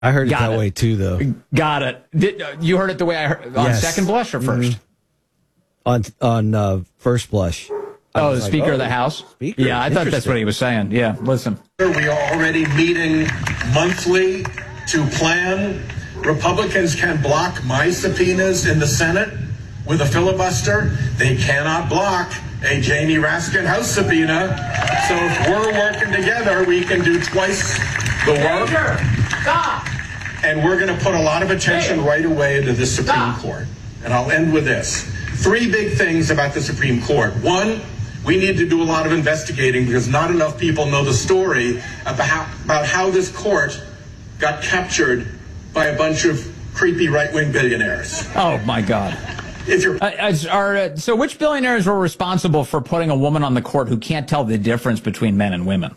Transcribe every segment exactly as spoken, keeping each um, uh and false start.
I heard it Got that it. way too, though. Got it. Did, uh, you heard it the way I heard on Yes. second blush or first? Mm-hmm. On on uh, first blush. I Oh, was the like, Speaker oh, of the House? Speaker. Yeah, I thought that's Interesting. what he was saying. Yeah, listen. We are already meeting monthly to plan. Republicans can block my subpoenas in the Senate with a filibuster. They cannot block a Jamie Raskin House subpoena. So if we're working together, we can do twice the work. Stop. And we're going to put a lot of attention right away to the Supreme Stop. Court. And I'll end with this. Three big things about the Supreme Court. One, we need to do a lot of investigating because not enough people know the story about how, about how this court got captured by a bunch of creepy right-wing billionaires. Oh, my God. If you're Uh, as- are, uh, so which billionaires were responsible for putting a woman on the court who can't tell the difference between men and women?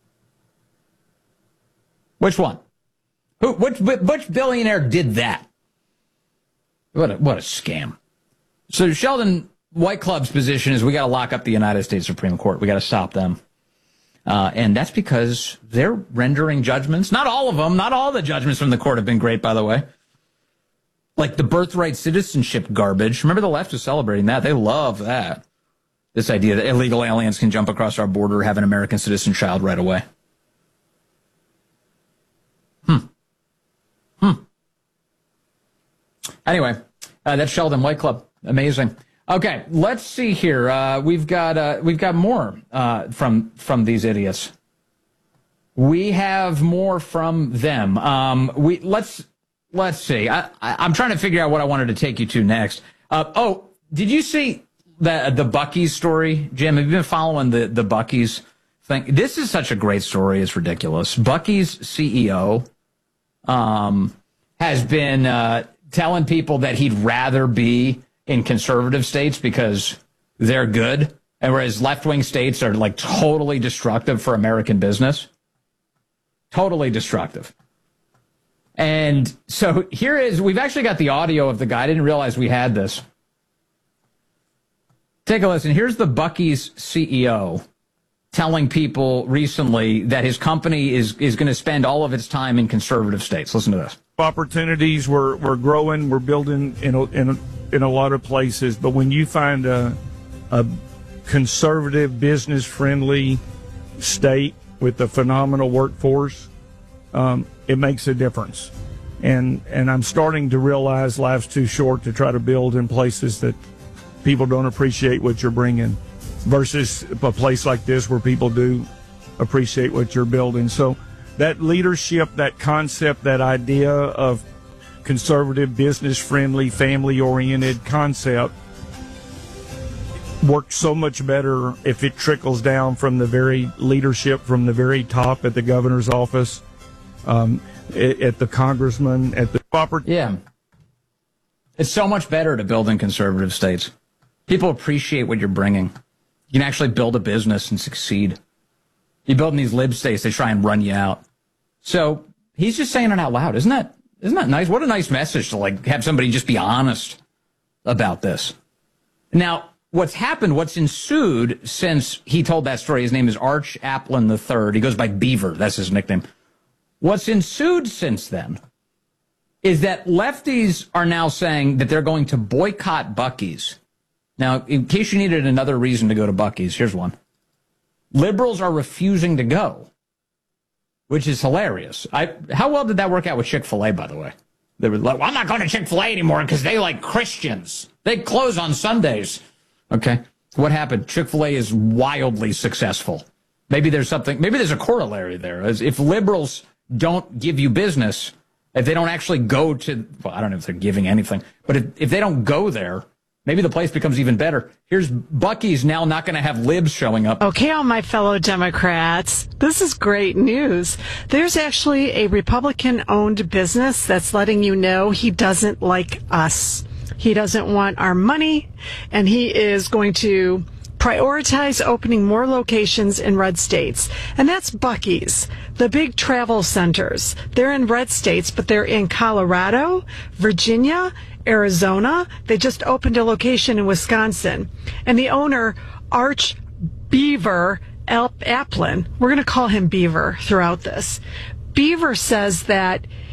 Which one? Who? Which, which billionaire did that? What a, what a scam. So Sheldon White Club's position is we got to lock up the United States Supreme Court. We got to stop them. Uh, and that's because they're rendering judgments. Not all of them. Not all the judgments from the court have been great, by the way. Like the birthright citizenship garbage. Remember the left is celebrating that. They love that. This idea that illegal aliens can jump across our border, have an American citizen child right away. Hmm. Hmm. Anyway, uh, that's Sheldon White Club. Amazing. Okay, let's see here. Uh, we've got uh, we've got more uh, from from these idiots. We have more from them. Um, we let's let's see. I, I, I'm trying to figure out what I wanted to take you to next. Uh, oh, did you see the the Buc-ee's story, Jim? Have you been following the the Buc-ee's thing? This is such a great story. It's ridiculous. Buc-ee's C E O um, has been uh, telling people that he'd rather be in conservative states because they're good, and whereas left-wing states are like totally destructive for American business. Totally destructive. And so here is, we've actually got the audio of the guy. I didn't realize we had this. Take a listen. Here's the Buc-ee's C E O telling people recently that his company is, is going to spend all of its time in conservative states. Listen to this. Opportunities, we're, we're growing, we're building in a, in a, in a lot of places, but when you find a, a conservative, business-friendly state with a phenomenal workforce, um, it makes a difference. And and I'm starting to realize life's too short to try to build in places that people don't appreciate what you're bringing versus a place like this where people do appreciate what you're building. So that leadership, that concept, that idea of conservative, business-friendly, family-oriented concept works so much better if it trickles down from the very leadership, from the very top at the governor's office, um, at, at the congressman, at the proper. Yeah. It's so much better to build in conservative states. People appreciate what you're bringing. You can actually build a business and succeed. You build in these lib states, they try and run you out. So he's just saying it out loud. Isn't that isn't that nice? What a nice message to like have somebody just be honest about this. Now, what's happened, what's ensued since he told that story, his name is Arch Applin the third. He goes by Beaver. That's his nickname. What's ensued since then is that lefties are now saying that they're going to boycott Buc-ee's. Now, in case you needed another reason to go to Buc-ee's, here's one. Liberals are refusing to go, which is hilarious. I, how well did that work out with Chick-fil-A, by the way? They were like, well, I'm not going to Chick-fil-A anymore because they like Christians. They close on Sundays. Okay. What happened? Chick-fil-A is wildly successful. Maybe there's something, maybe there's a corollary there. As if liberals don't give you business, if they don't actually go to, well, I don't know if they're giving anything, but if, if they don't go there, maybe the place becomes even better. Here's Buc-ee's now not going to have libs showing up. Okay, all my fellow Democrats, this is great news. There's actually a Republican-owned business that's letting you know he doesn't like us. He doesn't want our money, and he is going to prioritize opening more locations in red states. And that's Buc-ee's, the big travel centers. They're in red states, but they're in Colorado, Virginia, Arizona. They just opened a location in Wisconsin. And the owner, Arch Beaver Applin, we're going to call him Beaver throughout this. Beaver says that